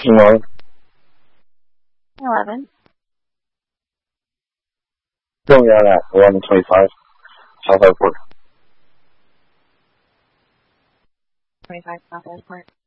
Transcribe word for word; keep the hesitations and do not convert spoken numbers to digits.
eighteen one. eleven. Going out at eleven twenty-five, South Airport. twenty-five South Airport.